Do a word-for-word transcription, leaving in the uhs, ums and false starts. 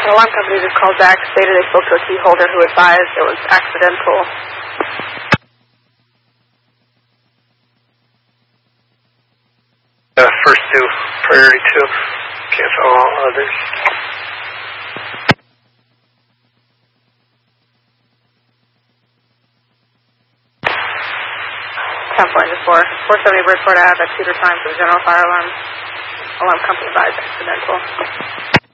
An alarm company just called back, stated they spoke to a key holder who advised it was accidental. Uh, first two, priority two. Cancel all others. ten point four. four seventy Bridgeport Ave at Cedar Times for the general fire alarm. Alarm company advised accidental.